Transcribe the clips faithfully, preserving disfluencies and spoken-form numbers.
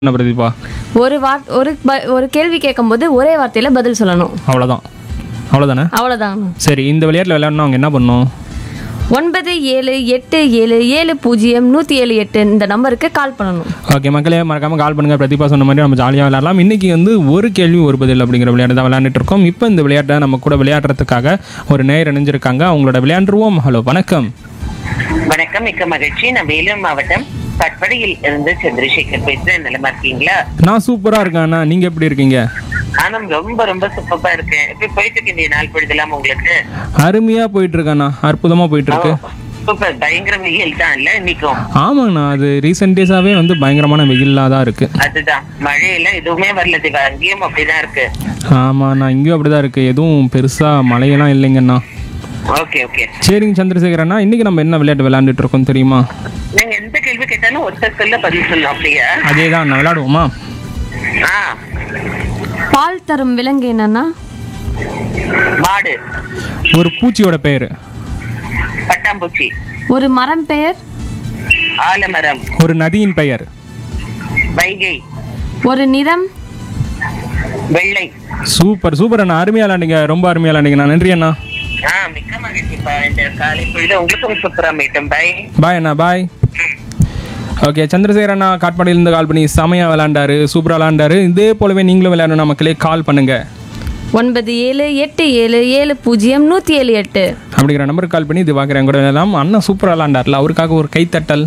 என்ன பிரதீபா? ஒரு வார் ஒரு ப- ஒரு கேள்வி கேட்கும்போது ஒரே வார்த்தையில பதில் சொல்லணும். அவ்வளோதான் அவ்வளோதானே? அவ்வளோதான். சரி, இந்த விளையாட்டில் விளையாடணும் அவங்க என்ன பண்ணணும்? ஒன்பது ஏழு எட்டு ஏழு ஏழு பூஜ்ஜியம் நூற்றி ஏழு எட்டு இந்த நம்பருக்கு கால் பண்ணணும். ஓகே மக்களே, மறக்காமல் கால் பண்ணுங்கள். பிரதீபா சொன்ன மாதிரி நம்ம ஜாலியாக விளையாடலாம். இன்றைக்கி வந்து ஒரு கேள்வி ஒரு பதில் அப்படிங்கிற விளையாட்டு தான் விளையாண்டுட்டு இருக்கோம். இப்போ இந்த விளையாட்டை நம்ம கூட விளையாடுறதுக்காக ஒரு நேயர் இணைஞ்சிருக்காங்க. அவங்களோட விளையாண்டுருவோம். ஹலோ, வணக்கம். வணக்கம், மிக்க மகிழ்ச்சி. நான் வேலூர் மாவட்டம் பட்படியில் இருந்து சந்திரசேகர் பேசுறேன். நிலமா இருக்கீங்களா? நான் சூப்பராக இருக்கேன் அண்ணா, நீங்கள் எப்படி இருக்கீங்க? ஆனா ரொம்ப ரொம்ப சூப்பரா இருக்கேன். எப்படி போயிட்டு இருக்கு இந்த நாள் பொழுதெல்லாம் உங்களுக்கு? அருமையாக போயிட்டு இருக்கேண்ணா, அற்புதமாக போயிட்டு இருக்கு. சூப்பர். பயங்கர வெயில் தான் இல்ல இன்னைக்கும்? ஆமாங்கண்ணா, அது ரீசெண்ட் டேஸாகவே வந்து பயங்கரமான வெயிலாக தான் இருக்குது. அதுதான், மழையெல்லாம் எதுவுமே வரல திவா. அங்கேயும் அப்படிதான் இருக்கு. ஆமாண்ணா, இங்கேயும் அப்படி தான் இருக்குது. எதுவும் பெருசாக மழையெல்லாம் இல்லைங்கண்ணா. Okay okay. சரிங்க சந்திரசேகர் அண்ணா, இன்னைக்கு நம்ம என்ன விளையாட்டு விளையாண்டுட்டு இருக்கோம் தெரியுமா? நீங்க எந்த கேள்வி கேட்டாலும் ஒத்த சொல்ல பதில் சொல்லணும். அப்படியா? அதே தான் அண்ணா, விளையாடுவோமா? ஆ, பால் தரும் விலங்கு என்னன்னா? மாடு. ஒரு பூச்சியோட பெயர். பட்டாம்பூச்சி. ஒரு மரம் பெயர்? ஆலமரம். ஒரு நதியின் பெயர். வைகை. ஒரு நிறம்? வெள்ளை. சூப்பர் சூப்பர் அண்ணா, அருமையா விளையாண்டீங்க, ரொம்ப அருமையா விளையாண்டீங்க. நன்றி அண்ணா. ஆ, மிக்க மகிழ்ச்சிப்பா. இந்த காலை பொழுது உங்களுக்கும் சூப்பரா மீட்டும். By. Bye Anna, bye. Okay, Chandrasekhar அண்ணா காட்பாடியிலேருந்து கால் பண்ணி செமையா விளையாண்டாரு, சூப்பராக விளையாண்டாரு. இதே போலவே நீங்களும் விளையாடணும் மக்களே, கால் பண்ணுங்க. ஒன்பது ஏழு எட்டு ஏழு ஏழு பூஜ்ஜியம் நூற்றி ஏழு எட்டு அப்படிங்கிற நம்பருக்கு கால் பண்ணி இது பார்க்குறேன் கூட விளையாடலாம். அண்ணா சூப்பராக விளையாண்டார்ல, அவருக்காக ஒரு கைத்தட்டல்.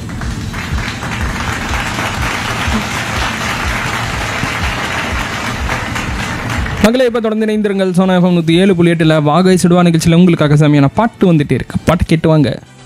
மகளே, இப்போ தொடர்ந்து இணைந்திருங்கள். சோனா எஃப்எம் நூற்றி ஏழு புள்ளி எட்டில் வாகை சுடுவா நிகழ்ச்சியில் உங்களுக்காக செமையான பாட்டு வந்துட்டே இருக்கு. பாட்டு கேட்டு வாங்க.